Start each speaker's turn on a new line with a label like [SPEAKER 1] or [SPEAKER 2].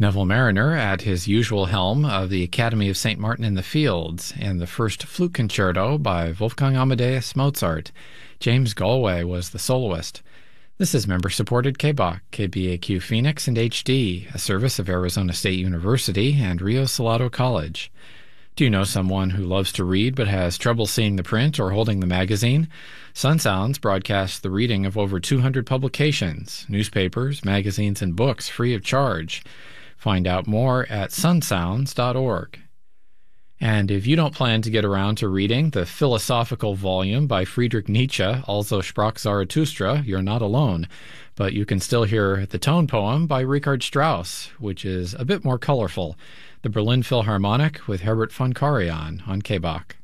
[SPEAKER 1] Neville Mariner at his usual helm of the Academy of St. Martin in the Fields, and the first flute concerto by Wolfgang Amadeus Mozart. James Galway was the soloist. This is member-supported KBOC, KBAQ Phoenix and HD, a service of Arizona State University and Rio Salado College. Do you know someone who loves to read but has trouble seeing the print or holding the magazine? Sun Sounds broadcasts the reading of over 200 publications, newspapers, magazines, and books free of charge. Find out more at sunsounds.org. And if you don't plan to get around to reading the philosophical volume by Friedrich Nietzsche, Also sprach Zarathustra, you're not alone. But you can still hear the tone poem by Richard Strauss, which is a bit more colorful. The Berlin Philharmonic with Herbert von Karajan on KBOC.